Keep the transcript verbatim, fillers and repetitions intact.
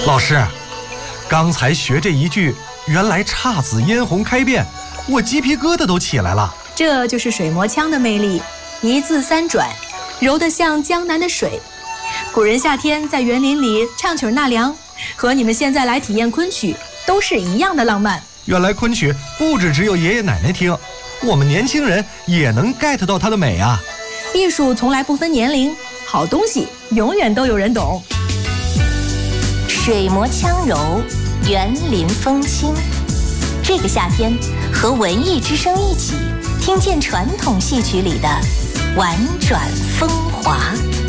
老师，刚才学这一句原来姹紫嫣红开遍，我鸡皮疙瘩都起来了。 这就是水磨腔的魅力，一字三转，柔得像江南的水。古人夏天在园林里唱曲纳凉，和你们现在来体验昆曲都是一样的浪漫。 原来昆曲不只只有爷爷奶奶听，我们年轻人也能 get 到它的美啊！ 艺术从来不分年龄，好东西永远都有人懂。 水磨腔柔，园林风轻。这个夏天，和文艺之声一起听见传统戏曲里的婉转风华。